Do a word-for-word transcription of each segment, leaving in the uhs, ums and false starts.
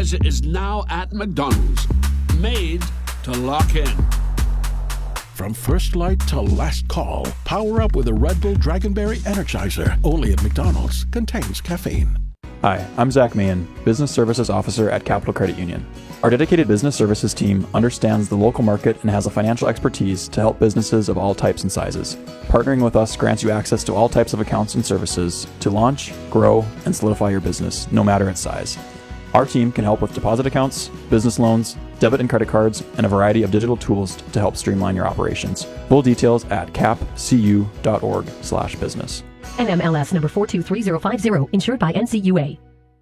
Energizer is now at McDonald's. Made to lock in. From first light to last call, power up with a Red Bull Dragonberry Energizer. Only at McDonald's. Contains caffeine. Hi, I'm Zach Mahan, Business Services Officer at Capital Credit Union. Our dedicated business services team understands the local market and has the financial expertise to help businesses of all types and sizes. Partnering with us grants you access to all types of accounts and services to launch, grow, and solidify your business, no matter its size. Our team can help with deposit accounts, business loans, debit and credit cards, and a variety of digital tools to help streamline your operations. Full details at capcu.org slash business. N M L S number four two three zero five zero, insured by N C U A.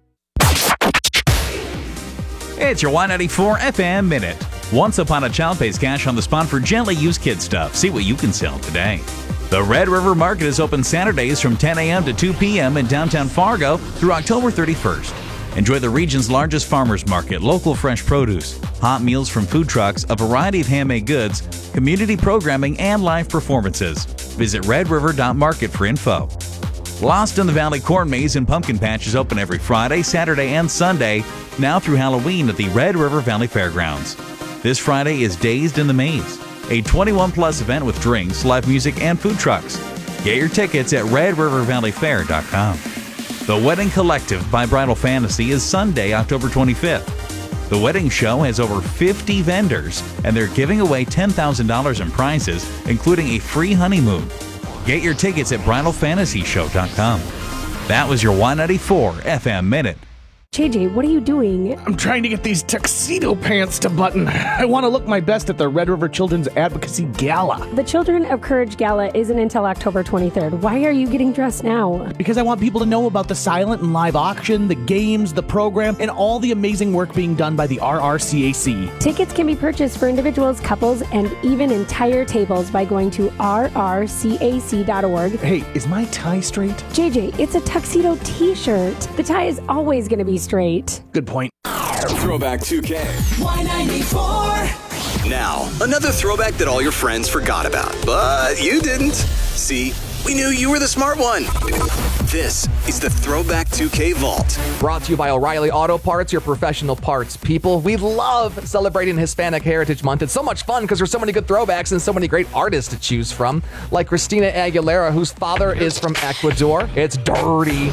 It's your Y ninety-four F M Minute. Once Upon a Child pays cash on the spot for gently used kid stuff. See what you can sell today. The Red River Market is open Saturdays from ten a.m. to two p.m. in downtown Fargo through October thirty-first. Enjoy the region's largest farmers market, local fresh produce, hot meals from food trucks, a variety of handmade goods, community programming, and live performances. Visit red river dot market for info. Lost in the Valley Corn Maze and Pumpkin Patch is open every Friday, Saturday, and Sunday, now through Halloween at the Red River Valley Fairgrounds. This Friday is Dazed in the Maze, a twenty-one plus event with drinks, live music, and food trucks. Get your tickets at red river valley fair dot com. The Wedding Collective by Bridal Fantasy is Sunday, October twenty-fifth. The wedding show has over fifty vendors, and they're giving away ten thousand dollars in prizes, including a free honeymoon. Get your tickets at bridal fantasy show dot com. That was your Y ninety-four F M Minute. J J, what are you doing? I'm trying to get these tuxedo pants to button. I want to look my best at the Red River Children's Advocacy Gala. The Children of Courage Gala isn't until October twenty-third. Why are you getting dressed now? Because I want people to know about the silent and live auction, the games, the program, and all the amazing work being done by the R R C A C. Tickets can be purchased for individuals, couples, and even entire tables by going to r r c a c dot org. Hey, is my tie straight? J J, it's a tuxedo t-shirt. The tie is always going to be straight. Good point. Throwback two K. Y ninety-four. Now, another throwback that all your friends forgot about, but you didn't. See, we knew you were the smart one. This is the Throwback two K Vault. Brought to you by O'Reilly Auto Parts, your professional parts people. We love celebrating Hispanic Heritage Month. It's so much fun because there's so many good throwbacks and so many great artists to choose from, like Christina Aguilera, whose father is from Ecuador. It's dirty.